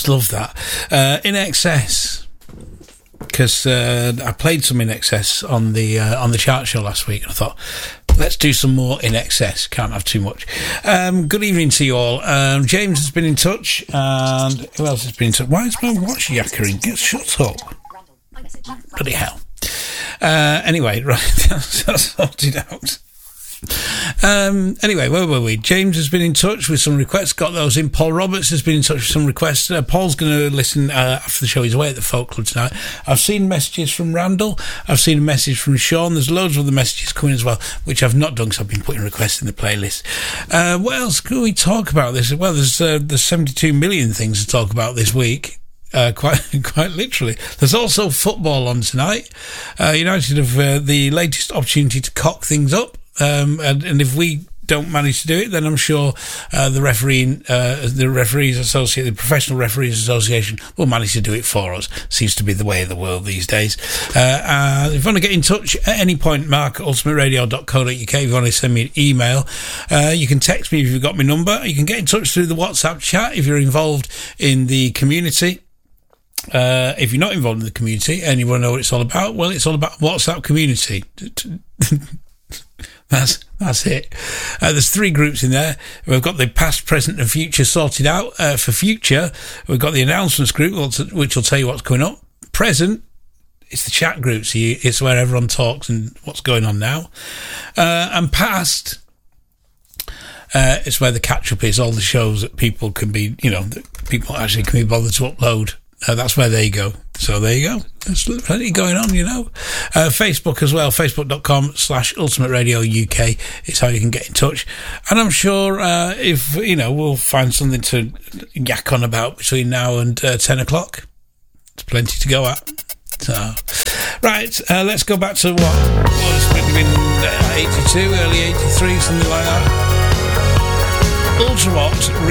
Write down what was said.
just love that. In Excess, because I played some In Excess on the chart show last week, and I thought, let's do some more In Excess. Can't have too much. Good evening to you all. James has been in touch, and who else has been in touch? Why is my watch yakkering? Shut up. Bloody hell. Anyway, right, that's sorted out. Anyway, where were we? James has been in touch with some requests, got those in. Paul Roberts has been in touch with some requests. Paul's going to listen after the show. He's away at the Folk Club tonight. I've seen messages from Randall. I've seen a message from Sean. There's loads of other messages coming as well, which I've not done because I've been putting requests in the playlist. What else can we talk about this? Well, there's 72 million things to talk about this week. Quite literally. There's also football on tonight. United have the latest opportunity to cock things up. And if we don't manage to do it, then I'm sure the Referees Association, the Professional Referees Association, will manage to do it for us. Seems to be the way of the world these days. If you want to get in touch at any point, Mark at ultimateradio.co.uk. If you want to send me an email, you can text me if you've got my number. You can get in touch through the WhatsApp chat if you're involved in the community. If you're not involved in the community and you want to know what it's all about, well, it's all about WhatsApp community. That's it. There's 3 groups in there. We've got the past, present and future sorted out. For future, we've got the announcements group, which will tell you what's coming up. Present, it's the chat group, so it's where everyone talks and what's going on now. And past, it's where the catch-up is, all the shows that people can be, that people actually can be bothered to upload. That's where they go. So there you go. There's plenty going on, Facebook as well, facebook.com/Ultimate Radio UK is how you can get in touch. And I'm sure if, we'll find something to yak on about between now and 10 o'clock. There's plenty to go at. So, right, let's go back to what was maybe 82, early 83, something like that. Ultrawatch